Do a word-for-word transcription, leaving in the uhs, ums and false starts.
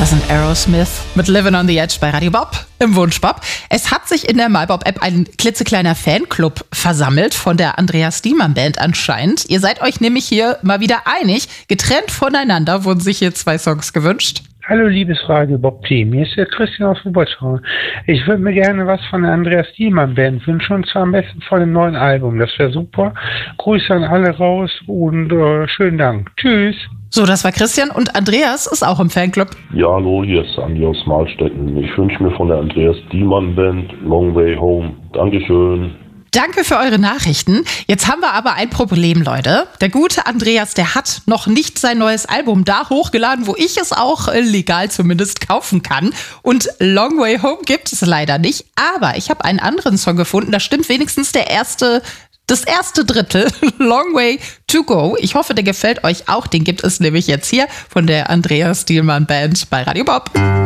Das sind Aerosmith mit Livin' on the Edge bei Radio Bob im Wunschbob. Es hat sich in der MyBob-App ein klitzekleiner Fanclub versammelt von der Andreas Diemann Band anscheinend. Ihr seid euch nämlich hier mal wieder einig. Getrennt voneinander wurden sich hier zwei Songs gewünscht. Hallo liebes Radio Bob Team, hier ist der Christian aus Wuppertal. Ich würde mir gerne was von der Andreas Diemann Band wünschen, und zwar am besten von dem neuen Album. Das wäre super. Grüße an alle raus und äh, schönen Dank. Tschüss. So, das war Christian und Andreas ist auch im Fanclub. Ja, hallo, hier ist Andi aus Mahlstetten. Ich wünsche mir von der Andreas Diemann Band Long Way Home. Dankeschön. Danke für eure Nachrichten. Jetzt haben wir aber ein Problem, Leute. Der gute Andreas, der hat noch nicht sein neues Album da hochgeladen, wo ich es auch äh, legal zumindest kaufen kann. Und Long Way Home gibt es leider nicht. Aber ich habe einen anderen Song gefunden. Da stimmt wenigstens der erste, das erste Drittel. Long Way to Go. Ich hoffe, der gefällt euch auch. Den gibt es nämlich jetzt hier von der Andreas Diemann Band bei Radio Bob.